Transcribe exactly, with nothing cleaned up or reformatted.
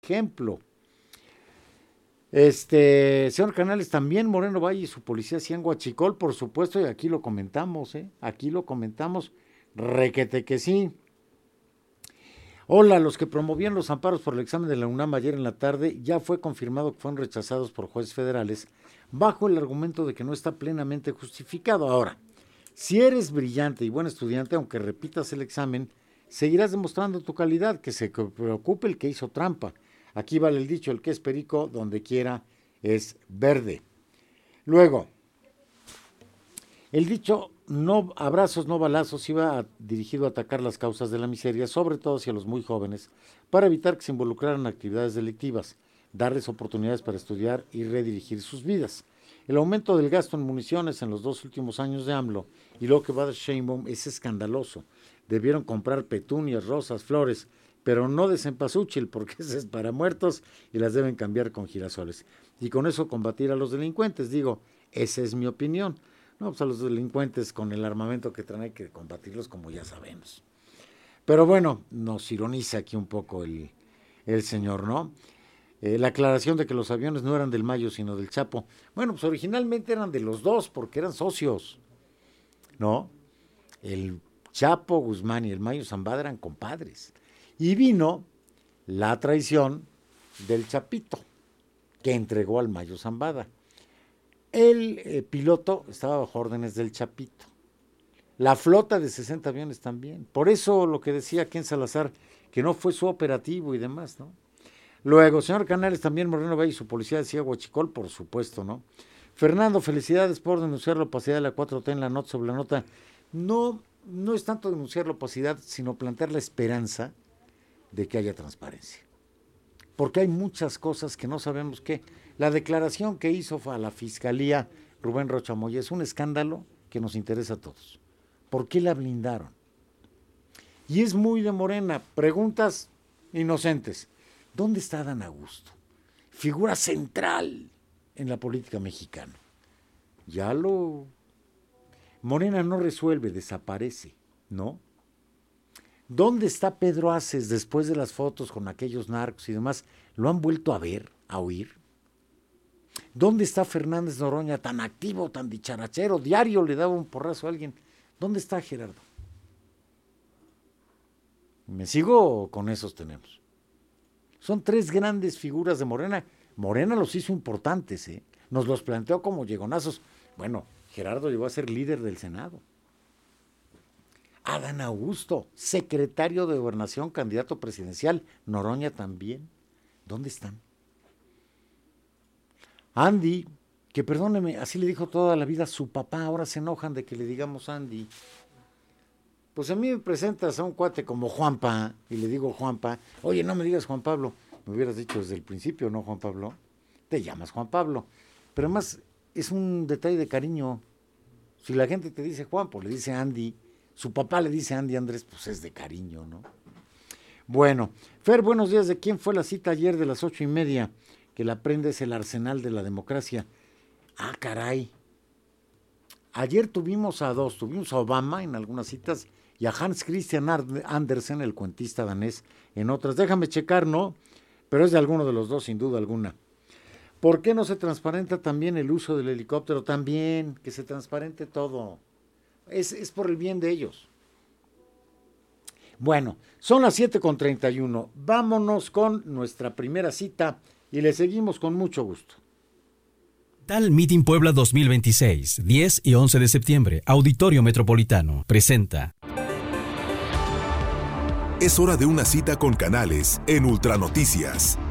ejemplo. Este, señor Canales, también Moreno Valle y su policía hacían huachicol, por supuesto, y aquí lo comentamos, ¿eh? Aquí lo comentamos, requete que sí. Hola, los que promovían los amparos por el examen de la UNAM ayer en la tarde, ya fue confirmado que fueron rechazados por jueces federales bajo el argumento de que no está plenamente justificado. Ahora, si eres brillante y buen estudiante, aunque repitas el examen, seguirás demostrando tu calidad, que se preocupe el que hizo trampa. Aquí vale el dicho, el que es perico, donde quiera es verde. Luego, el dicho, no abrazos, no balazos, iba a, dirigido a atacar las causas de la miseria, sobre todo hacia los muy jóvenes, para evitar que se involucraran en actividades delictivas, darles oportunidades para estudiar y redirigir sus vidas. El aumento del gasto en municiones en los dos últimos años de AMLO y lo que va de Sheinbaum es escandaloso. Debieron comprar petunias, rosas, flores, pero no de cempasúchil, porque ese es para muertos y las deben cambiar con girasoles. Y con eso combatir a los delincuentes, digo, esa es mi opinión. No, pues a los delincuentes con el armamento que traen hay que combatirlos como ya sabemos. Pero bueno, nos ironiza aquí un poco el, el señor, ¿no? Eh, la aclaración de que los aviones no eran del Mayo, sino del Chapo. Bueno, pues originalmente eran de los dos, porque eran socios, ¿no? El Chapo Guzmán y el Mayo Zambada eran compadres. Y vino la traición del Chapito, que entregó al Mayo Zambada. El eh, piloto estaba bajo órdenes del Chapito. La flota de sesenta aviones también. Por eso lo que decía Ken Salazar, que no fue su operativo y demás, ¿no? Luego, señor Canales, también Moreno Valle y su policía decía huachicol, por supuesto, ¿no? Fernando, felicidades por denunciar la opacidad de la cuatro T en la nota sobre la nota. No, no es tanto denunciar la opacidad, sino plantear la esperanza de que haya transparencia. Porque hay muchas cosas que no sabemos qué. La declaración que hizo a la Fiscalía Rubén Rocha Moya es un escándalo que nos interesa a todos. ¿Por qué la blindaron? Y es muy de Morena. Preguntas inocentes. ¿Dónde está Adán Augusto? Figura central en la política mexicana. Ya lo... Morena no resuelve, desaparece, ¿no? ¿Dónde está Pedro Aces después de las fotos con aquellos narcos y demás? ¿Lo han vuelto a ver, a oír? ¿Dónde está Fernández Noroña, tan activo, tan dicharachero? Diario le daba un porrazo a alguien. ¿Dónde está Gerardo? ¿Me sigo o con esos tenemos? Son tres grandes figuras de Morena. Morena los hizo importantes, ¿eh? Nos los planteó como llegonazos. Bueno, Gerardo llegó a ser líder del Senado. Adán Augusto, secretario de Gobernación, candidato presidencial. Noroña también. ¿Dónde están? Andy, que perdóneme, así le dijo toda la vida a su papá, ahora se enojan de que le digamos Andy. Pues a mí me presentas a un cuate como Juanpa, y le digo Juanpa, oye, no me digas Juan Pablo, me hubieras dicho desde el principio, ¿no, Juan Pablo? Te llamas Juan Pablo, pero además es un detalle de cariño. Si la gente te dice Juan, pues le dice Andy, su papá le dice Andy Andrés, pues es de cariño, ¿no? Bueno, Fer, buenos días. ¿De quién fue la cita ayer de las ocho y media? Que la prenda es el arsenal de la democracia. Ah, caray. Ayer tuvimos a dos, tuvimos a Obama en algunas citas y a Hans Christian Andersen, el cuentista danés, en otras. Déjame checar, ¿no? Pero es de alguno de los dos, sin duda alguna. ¿Por qué no se transparenta también el uso del helicóptero? También, que se transparente todo. Es, es por el bien de ellos. Bueno, son las siete con treinta y uno. Vámonos con nuestra primera cita y le seguimos con mucho gusto. Tal Meeting Puebla dos mil veintiséis, diez y once de septiembre, Auditorio Metropolitano, presenta. Es hora de una cita con Canales en Ultranoticias.